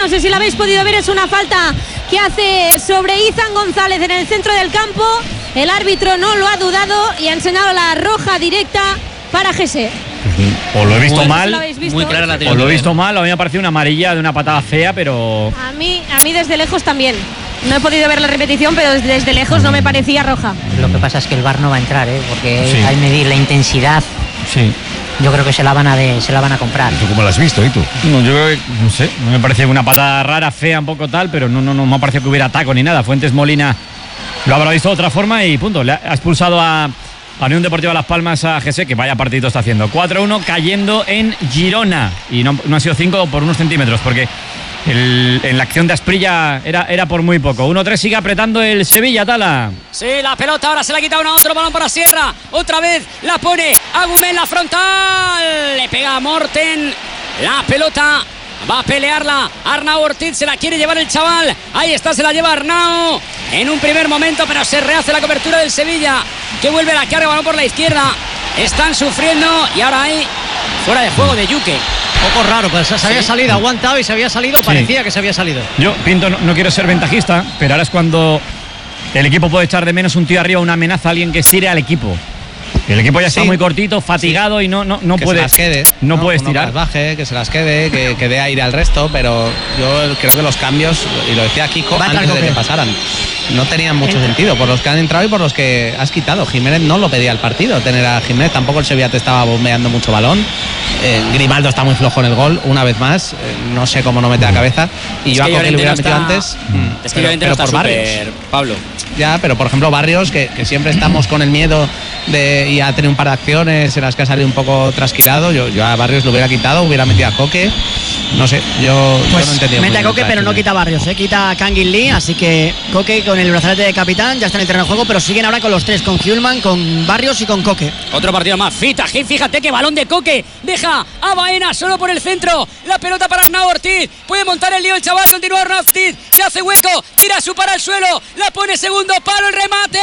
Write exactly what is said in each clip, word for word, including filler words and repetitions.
no sé si la habéis podido ver, es una falta que hace sobre Izan González en el centro del campo. El árbitro no lo ha dudado y ha enseñado la roja directa para Gese. O lo he visto muy, mal, lo visto. muy clara la o lo he visto mal, a mí me ha parecido una amarilla de una patada fea, pero... A mí, a mí desde lejos también. No he podido ver la repetición, pero desde, desde lejos no me parecía roja. Lo que pasa es que el V A R no va a entrar, ¿eh? Porque Sí. hay que medir la intensidad. Sí. Yo creo que se la van a, de, se la van a comprar. ¿Tú cómo lo has visto, y tú? No, yo creo que, no sé, no me parecía una patada rara, fea, un poco tal, pero no, no, no me ha parecido que hubiera taco ni nada. Fuentes Molina lo habrá visto de otra forma y punto. Le ha expulsado a, a Unión Deportiva Las Palmas a Gese, que vaya partidito está haciendo. cuatro uno cayendo en Girona. Y no, no ha sido cinco por unos centímetros, porque el, en la acción de Asprilla era, era por muy poco. uno tres sigue apretando el Sevilla, Tala. Sí, la pelota ahora se la quita uno a otro, balón para Sierra. Otra vez la pone Agumé en la frontal. Le pega a Morten. La pelota va a pelearla Arnau Ortiz, se la quiere llevar el chaval. Ahí está, se la lleva Arnau en un primer momento, pero se rehace la cobertura del Sevilla, que vuelve la carga, balón por la izquierda. Están sufriendo y ahora hay fuera de juego de Yuke. Poco raro, pues se había Sí. salido, aguantado y se había salido, Sí. parecía que se había salido. Yo, Pinto, no, no quiero ser ventajista, pero ahora es cuando el equipo puede echar de menos un tío arriba, una amenaza, alguien que estire al equipo. El equipo ya está Sí. muy cortito, fatigado, sí. y no, no, no que puede. se las quede, no, ¿no? puede Uno estirar. que las baje, que se las quede, que, que dé aire al resto, pero yo creo que los cambios, y lo decía Kiko Va a entrar antes de Coque. que pasaran, no tenían mucho sentido por los que han entrado y por los que has quitado. Jiménez no lo pedía el partido, tener a Jiménez, tampoco el Sevilla te estaba bombeando mucho balón. Eh, Grimaldo está muy flojo en el gol, una vez más, eh, no sé cómo no mete la cabeza, y Es yo que a Coque le Llorente hubiera no metido está- antes. mm, Es que pero- Llorente no pero está por Barrios. súper, Pablo. Ya, pero por ejemplo Barrios, que, que siempre estamos con el miedo de y ha tenido un par de acciones en las que ha salido un poco trasquilado. Yo, yo a Barrios lo hubiera quitado, hubiera metido a Coque. No sé, yo, yo Pues no he entendido. mete muy a bien Coque, la pero no acción. quita Barrios, ¿eh? Quita a Kangin Lee, así que Coque con el brazalete de capitán ya está en el terreno de juego, pero siguen ahora con los tres, con Hjulman, con Barrios y con Coque. Otro partido más. Fita, fíjate que balón de Coque. Deja a Baena solo por el centro. La pelota para Arnau Ortiz. Puede montar el lío el chaval. Continúa Arnau Ortiz. Se hace hueco. Tira su para el suelo. La pone segundo palo. El remate.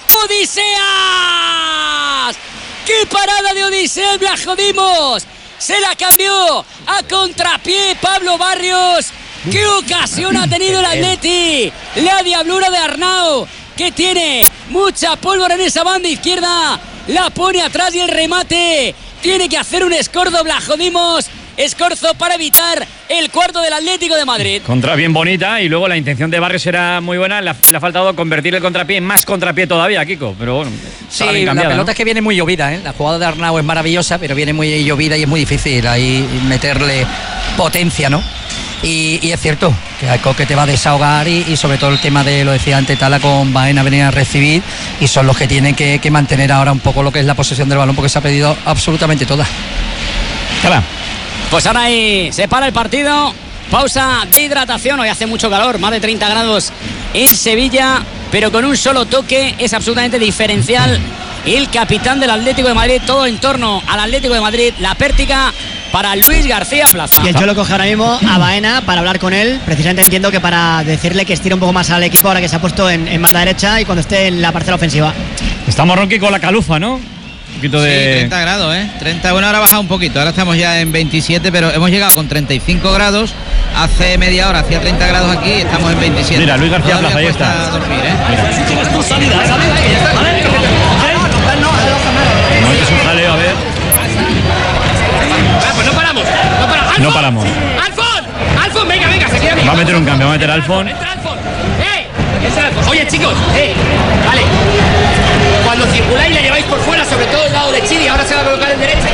¡Odiseas! ¡Qué parada de Odiseas! ¡La jodimos! Se la cambió a contrapié Pablo Barrios. ¡Qué ocasión ha tenido el Atleti! La diablura de Arnau, que tiene mucha pólvora en esa banda izquierda. La pone atrás y el remate. Tiene que hacer un escorzo, la jodimos. Escorzo para evitar el cuarto del Atlético de Madrid. Contra bien bonita y luego la intención de Barrios era muy buena. Le ha, le ha faltado convertir el contrapié en más contrapié todavía, Kiko. Pero bueno, Sí, estaba bien la cambiada, pelota ¿no? es que viene muy llovida, ¿eh? La jugada de Arnau es maravillosa, pero viene muy llovida y es muy difícil ahí meterle potencia, ¿no? Y, y es cierto que a Coque te va a desahogar y, y sobre todo el tema de, lo decía antes, Tala con Baena venir a recibir y son los que tienen que, que mantener ahora un poco lo que es la posesión del balón porque se ha pedido absolutamente toda. Tala. Pues ahora ahí se para el partido. Pausa de hidratación. Hoy hace mucho calor, más de treinta grados en Sevilla, pero con un solo toque es absolutamente diferencial. El capitán del Atlético de Madrid, todo en torno al Atlético de Madrid, la pértiga para Luis García Plaza. Y el Cholo coge ahora mismo a Baena para hablar con él. Precisamente entiendo que para decirle que estire un poco más al equipo ahora que se ha puesto en, en banda derecha y cuando esté en la parcela ofensiva. Estamos, Ronqui, con la calufa, ¿no? Un poquito de... Sí, treinta grados, ¿eh? treinta, bueno, ahora ha bajado un poquito, ahora estamos ya en veintisiete, pero hemos llegado con treinta y cinco grados. Hace media hora hacía treinta grados aquí y estamos en veintisiete. Mira, Luis García Todavía Plaza, ahí cuesta está. dormir, ¿eh? No, es un jaleo, a ver. Pues no paramos, no paramos. No paramos. ¡Alfon! ¡Alfon! Venga, venga, se queda bien. Va a meter un cambio, va a meter a Alfon. Entra Alfon. ¡Eh! Entra Alfon. Oye, chicos, ¡eh! Vale. Cuando circuláis le lleváis por fuera, sobre todo el lado de Chidi. Ahora se va a colocar en derecha.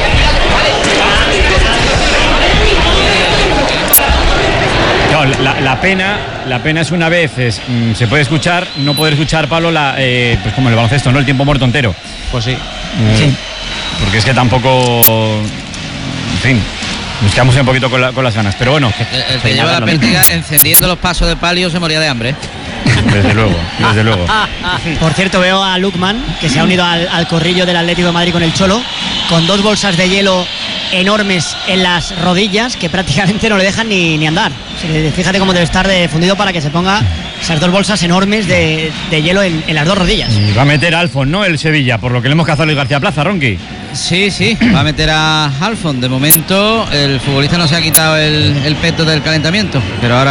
Claro, la, la pena, la pena es una vez es, mm, se puede escuchar, no poder escuchar, Pablo, la, eh, pues como el baloncesto, ¿no? El tiempo muerto entero. Pues sí. Eh, Sí. Porque es que tampoco, en fin, nos quedamos un poquito con, la- con las ganas. Pero bueno, El, el que lleva la pértiga encendiendo los pasos de palio se moría de hambre, ¿eh? desde luego, desde luego. Por cierto, veo a Lukman, que se ha unido al, al corrillo del Atlético de Madrid con el Cholo, con dos bolsas de hielo enormes en las rodillas que prácticamente no le dejan ni, ni andar. O sea, fíjate cómo debe estar de fundido para que se ponga esas dos bolsas enormes de, de hielo en, en las dos rodillas. Y va a meter a Alfon, ¿no? El Sevilla, por lo que le hemos cazado a Luis García Plaza, Ronqui. Sí, sí, va a meter a Alfon. De momento el futbolista no se ha quitado el, el peto del calentamiento, pero ahora